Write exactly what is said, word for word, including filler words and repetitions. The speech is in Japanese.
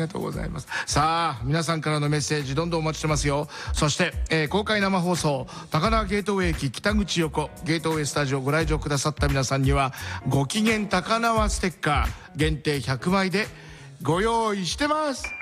がとうございます。さあ皆さんからのメッセージどんどんお待ちしてますよ。そして、えー、公開生放送高輪ゲートウェイ駅北口横ゲートウェイスタジオご来場くださった皆さんにはご機嫌高輪ステッカー限定ひゃくまいでご用意してます。